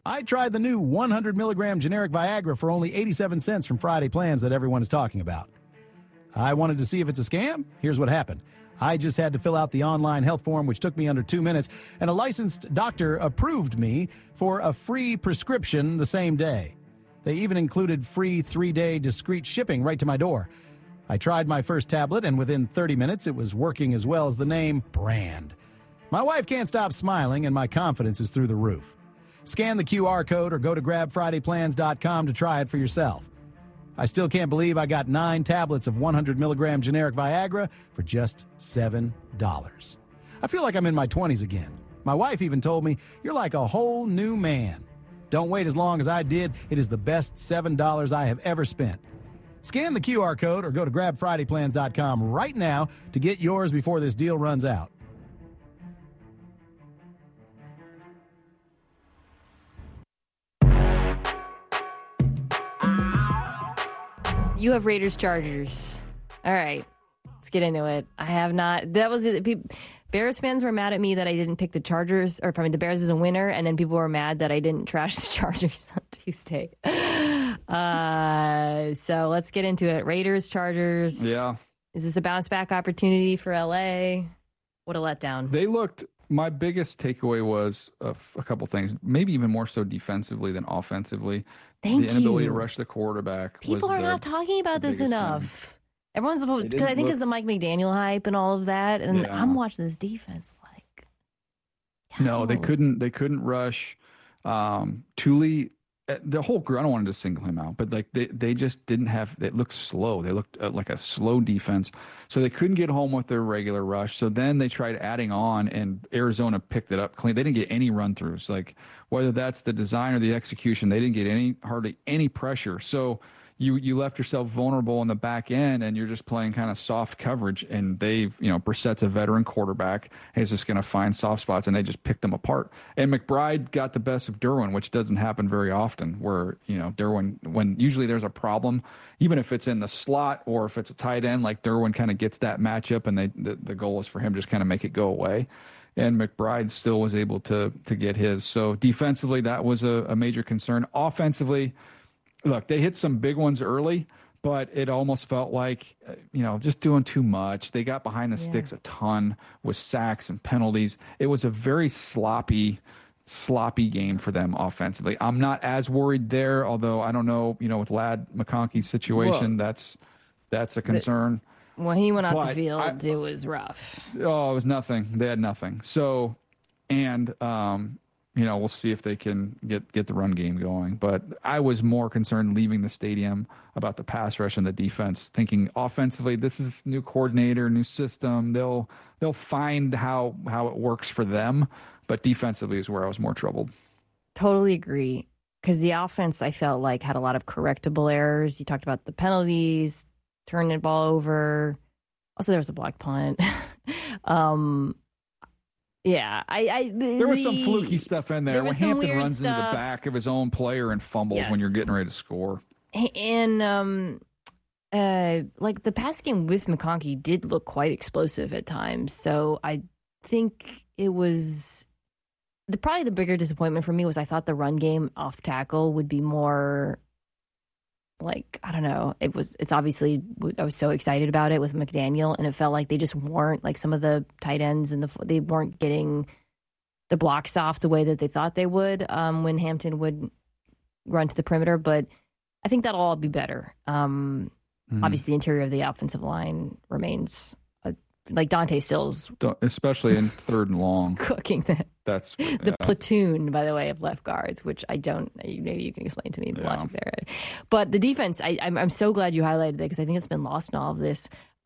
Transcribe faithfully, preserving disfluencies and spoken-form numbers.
I tried the new one hundred milligram generic Viagra for only eighty-seven cents from Friday Plans that everyone is talking about. I wanted to see if it's a scam. Here's what happened. I just had to fill out the online health form, which took me under two minutes, and a licensed doctor approved me for a free prescription the same day. They even included free three-day discreet shipping right to my door. I tried my first tablet, and within thirty minutes, it was working as well as the name brand. My wife can't stop smiling, and my confidence is through the roof. Scan the Q R code or go to grab friday plans dot com to try it for yourself. I still can't believe I got nine tablets of one hundred milligram generic Viagra for just seven dollars. I feel like I'm in my twenties again. My wife even told me, "You're like a whole new man." Don't wait as long as I did. It is the best seven dollars I have ever spent. Scan the Q R code or go to grab friday plans dot com right now to get yours before this deal runs out. You have Raiders Chargers. All right, let's get into it. I have not. That was it. Bears fans were mad at me that I didn't pick the Chargers, or probably the Bears as a winner, and then people were mad that I didn't trash the Chargers on Tuesday. Uh, so let's get into it. Raiders, Chargers. Yeah. Is this a bounce back opportunity for L A? What a letdown. They looked. My biggest takeaway was a, a couple things, maybe even more so defensively than offensively. Thank the inability you. to rush the quarterback. People was are the, not talking about this enough. Thing. Everyone's supposed, because I think look, it's the Mike McDaniel hype and all of that, and yeah. I'm watching this defense like. No, they how? couldn't. They couldn't rush. Um, Thule, the whole group. I don't want to single him out, but like they, they just didn't have. It looked slow. They looked uh, like a slow defense, so they couldn't get home with their regular rush. So then they tried adding on, and Arizona picked it up clean. They didn't get any run throughs. Like whether that's the design or the execution, they didn't get any hardly any pressure. So. You you left yourself vulnerable in the back end, and you're just playing kind of soft coverage. And they've, you know, Brissett's a veteran quarterback. He's just going to find soft spots, and they just picked them apart. And McBride got the best of Derwin, which doesn't happen very often. Where you know Derwin, when usually there's a problem, even if it's in the slot or if it's a tight end, like Derwin kind of gets that matchup, and they the, the goal is for him to just kind of make it go away. And McBride still was able to to get his. So defensively, that was a, a major concern. Offensively. Look, they hit some big ones early, but it almost felt like, you know, just doing too much. They got behind the yeah. sticks a ton with sacks and penalties. It was a very sloppy, sloppy game for them offensively. I'm not as worried there, although I don't know, you know, with Ladd McConkey's situation, well, that's that's a concern. The, when he went out but the field, I, it was rough. Oh, it was nothing. They had nothing. So, and, um, you know, we'll see if they can get, get the run game going. But I was more concerned leaving the stadium about the pass rush and the defense, thinking offensively, this is new coordinator, new system. They'll they'll find how, how it works for them. But defensively is where I was more troubled. Totally agree. Because the offense, I felt like, had a lot of correctable errors. You talked about the penalties, turning the ball over. Also, there was a block punt. um Yeah, I, I the, there was some fluky stuff in there. there When was some Hampton weird runs stuff. into the back of his own player and fumbles Yes. when you're getting ready to score. And um, uh, like the pass game with McConkey did look quite explosive at times. So I think it was the probably the bigger disappointment for me was I thought the run game off tackle would be more. Like, I don't know, it was, it's obviously, I was so excited about it with McDaniel, and it felt like they just weren't, like some of the tight ends and the, they weren't getting the blocks off the way that they thought they would um, when Hampton would run to the perimeter. But I think that'll all be better. Um, mm-hmm. Obviously, the interior of the offensive line remains, a, like Dante Stills. Especially in third and long. Cooking that. That's the yeah. platoon, by the way, of left guards, which I don't. Maybe you can explain to me the yeah. logic there. But the defense, I, I'm I'm so glad you highlighted it because I think it's been lost in all of this.